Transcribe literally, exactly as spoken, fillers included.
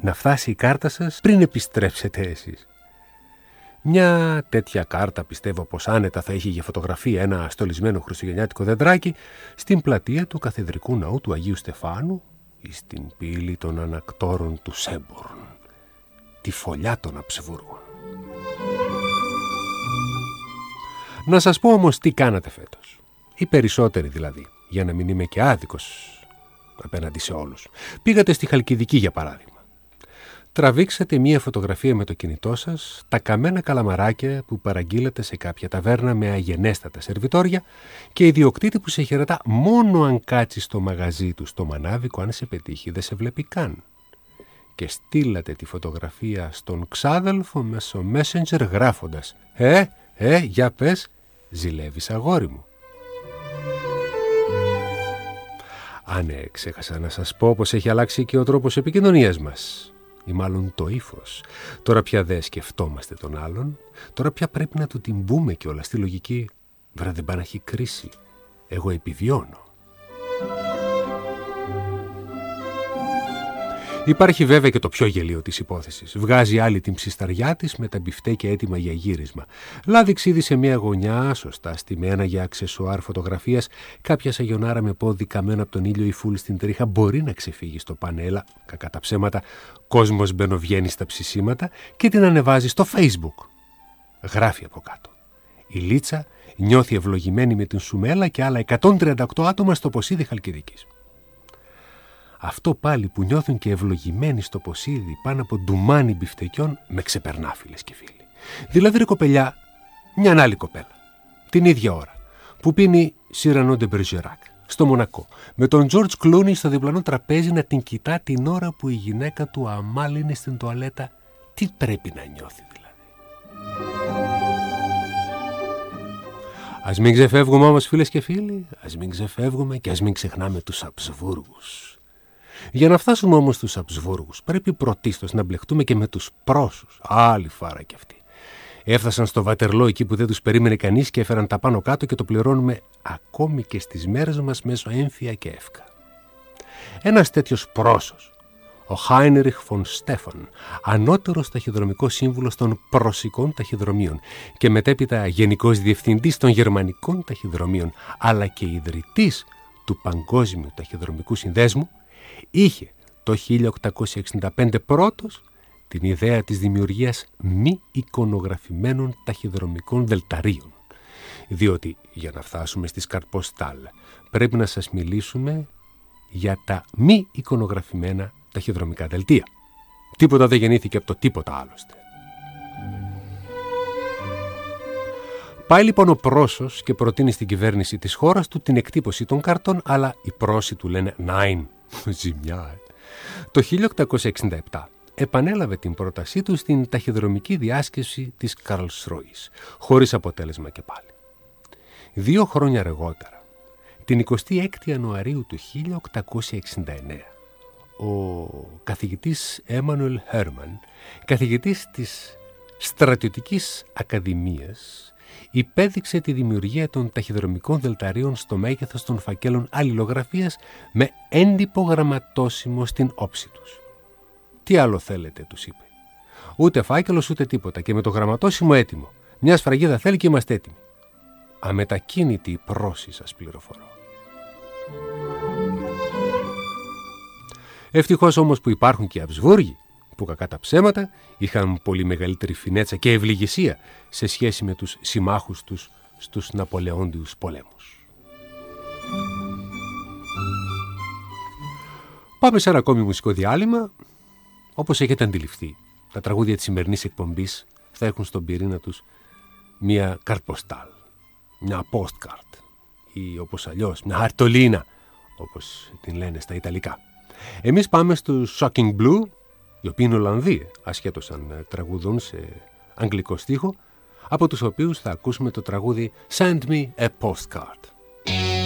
να φτάσει η κάρτα σας πριν επιστρέψετε εσείς. Μια τέτοια κάρτα πιστεύω πως άνετα θα έχει για φωτογραφία ένα στολισμένο χριστουγεννιάτικο δεντράκι στην πλατεία του Καθεδρικού Ναού του Αγίου Στεφάνου ή στην πύλη των ανακτόρων του Σέμπορν, τη φωλιά των Αψβούργων. Να σας πω όμως τι κάνατε φέτος, οι περισσότεροι δηλαδή, για να μην είμαι και άδικος απέναντι σε όλους. Πήγατε στη Χαλκιδική για παράδειγμα. Τραβήξατε μία φωτογραφία με το κινητό σας, τα καμένα καλαμαράκια που παραγγείλατε σε κάποια ταβέρνα με αγενέστατα σερβιτόρια και ιδιοκτήτη που σε χαιρετά μόνο αν κάτσει στο μαγαζί του στο μανάβικο, αν σε πετύχει δεν σε βλέπει καν. Και στείλατε τη φωτογραφία στον ξάδελφο μέσω Messenger γράφοντας «Ε, ε, για πες, ζηλεύεις αγόρι μου». Α, ναι, ξέχασα να σας πω πως έχει αλλάξει και ο τρόπος επικοινωνίας μας. Ή μάλλον το ύφος. Τώρα πια δεν σκεφτόμαστε τον άλλον. Τώρα πια πρέπει να του την πούμε κιόλας στη λογική «Βρε, δεν πάει να έχει κρίση. Εγώ επιβιώνω». Υπάρχει βέβαια και το πιο γελίο της υπόθεσης. Βγάζει άλλη την ψισταριά της με τα μπιφτέκια έτοιμα για γύρισμα. Λάδι ξύδι σε μια γωνιά, σωστά στημένα για αξεσουάρ φωτογραφίας, κάποια σαγιονάρα με πόδι καμένο από τον ήλιο ή φούλ στην τρίχα μπορεί να ξεφύγει στο πανέλα, κακά τα ψέματα, κόσμος μπαινοβγαίνει στα ψησίματα και την ανεβάζει στο Facebook. Γράφει από κάτω. Η Λίτσα νιώθει ευλογημένη με την Σουμέλα και άλλα εκατόν τριάντα οκτώ άτομα στο Ποσίδι Χαλκιδικής. Αυτό πάλι που νιώθουν και ευλογημένοι στο Ποσίδι πάνω από ντουμάνι μπιφτεκιών με ξεπερνά, φίλες και φίλοι. Δηλαδή ρε κοπελιά, μια άλλη κοπέλα, την ίδια ώρα, που πίνει Cyrano de Bergerac στο Μονακό, με τον George Clooney στο διπλανό τραπέζι να την κοιτά την ώρα που η γυναίκα του αμάλυνε στην τουαλέτα, τι πρέπει να νιώθει δηλαδή. Ας μην ξεφεύγουμε όμως, φίλες και φίλοι, ας μην ξεφεύγουμε και ας μην ξεχνάμε τους Αψβούργους. Για να φτάσουμε όμως στους Αψβούργους πρέπει πρωτίστως να μπλεχτούμε και με τους Πρώσους. Άλλη φάρα κι αυτή. Έφτασαν στο Βατερλό εκεί που δεν τους περίμενε κανείς και έφεραν τα πάνω κάτω και το πληρώνουμε ακόμη και στις μέρες μας μέσω έμφυα και εύκα. Ένας τέτοιος Πρώσος, ο Χάινριχ φον Στέφαν, ανώτερος ταχυδρομικός σύμβουλος των Πρωσικών ταχυδρομείων και μετέπειτα γενικός διευθυντής των Γερμανικών ταχυδρομείων, αλλά και ιδρυτής του Παγκόσμιου Ταχυδρομικού Συνδέσμου, είχε το χίλια οκτακόσια εξήντα πέντε πρώτος την ιδέα της δημιουργίας μη εικονογραφημένων ταχυδρομικών δελταρίων. Διότι για να φτάσουμε στις καρτποστάλ πρέπει να σας μιλήσουμε για τα μη εικονογραφημένα ταχυδρομικά δελτία. Τίποτα δεν γεννήθηκε από το τίποτα άλλωστε. Πάει λοιπόν ο Πρώσος και προτείνει στην κυβέρνηση της χώρας του την εκτύπωση των καρτών, αλλά οι Πρώσοι του λένε «Νάιν». Ζημιά, ε. Το χίλια οκτακόσια εξήντα επτά επανέλαβε την πρότασή του στην ταχυδρομική διάσκεψη της Καρλσρούης, χωρίς αποτέλεσμα και πάλι. Δύο χρόνια αργότερα, την εικοστή έκτη Ιανουαρίου του χίλια οκτακόσια εξήντα εννέα, ο καθηγητής Έμανουελ Χέρμαν, καθηγητής της Στρατιωτικής Ακαδημίας, υπέδειξε τη δημιουργία των ταχυδρομικών δελταρίων στο μέγεθος των φακέλων αλληλογραφίας με έντυπο γραμματόσημο στην όψη τους. «Τι άλλο θέλετε», τους είπε. «Ούτε φάκελος ούτε τίποτα και με το γραμματόσημο έτοιμο. Μια σφραγίδα θέλει και είμαστε έτοιμοι. Αμετακίνητη η Πρόση, σας πληροφορώ». Ευτυχώς όμως που υπάρχουν και οι Αψβούργοι, που κακά τα ψέματα είχαν πολύ μεγαλύτερη φινέτσα και ευληγησία σε σχέση με τους συμμάχους τους στους Ναπολεόντιους πολέμους. Πάμε σε ένα ακόμη μουσικό διάλειμμα. Όπως έχετε αντιληφθεί, τα τραγούδια της σημερινής εκπομπής θα έχουν στον πυρήνα τους μια καρτποστάλ, μια postcard ή όπως αλλιώς μια χαρτολίνα, όπως την λένε στα Ιταλικά. Εμείς πάμε στους Shocking Blue, οι οποίοι είναι Ολλανδοί, ασχέτως αν τραγουδούν σε αγγλικό στίχο, από τους οποίους θα ακούσουμε το τραγούδι «Send me a postcard».